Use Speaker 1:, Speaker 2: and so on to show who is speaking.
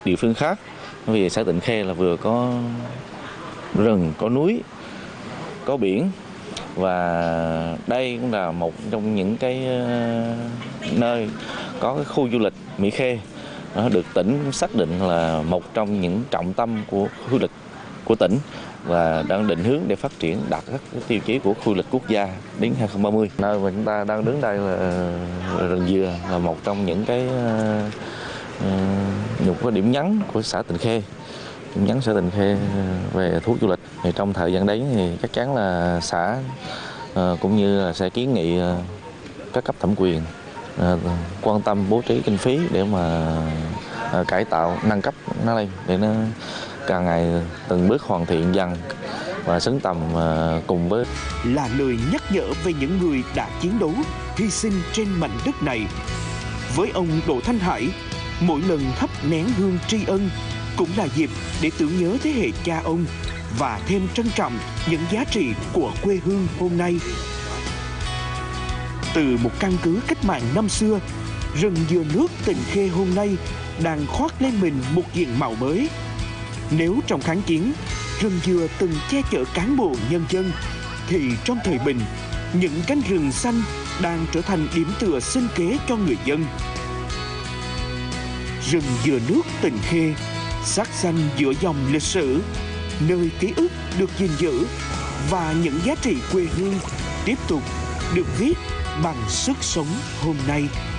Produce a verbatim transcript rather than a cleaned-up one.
Speaker 1: Địa phương khác, vì xã Tịnh Khê là vừa có rừng, có núi, có biển, và đây cũng là một trong những cái nơi có cái khu du lịch Mỹ Khê, nó được tỉnh xác định là một trong những trọng tâm của du lịch của tỉnh và đang định hướng để phát triển đạt các tiêu chí của khu du lịch quốc gia đến hai không ba mươi. Nơi mà chúng ta đang đứng đây là rừng dừa, là một trong những cái những cái điểm nhấn của xã Tịnh Khê, điểm nhấn xã Tịnh Khê về thu hút du lịch. Thì trong thời gian đấy thì chắc chắn là xã cũng như là sẽ kiến nghị các cấp thẩm quyền quan tâm bố trí kinh phí để mà cải tạo, nâng cấp nó lên để nó càng ngày từng bước hoàn thiện dần và xứng tầm cùng với.
Speaker 2: Là lời nhắc nhở về những người đã chiến đấu, hy sinh trên mảnh đất này. Với ông Đỗ Thanh Hải, mỗi lần thắp nén hương tri ân cũng là dịp để tưởng nhớ thế hệ cha ông và thêm trân trọng những giá trị của quê hương hôm nay. Từ một căn cứ cách mạng năm xưa, rừng dừa nước Tịnh Khê hôm nay đang khoác lên mình một diện mạo mới. Nếu trong kháng chiến, rừng dừa từng che chở cán bộ nhân dân, thì trong thời bình, những cánh rừng xanh đang trở thành điểm tựa sinh kế cho người dân. Rừng dừa nước Tịnh Khê, sắc xanh giữa dòng lịch sử, nơi ký ức được gìn giữ và những giá trị quê hương tiếp tục được viết bằng sức sống hôm nay.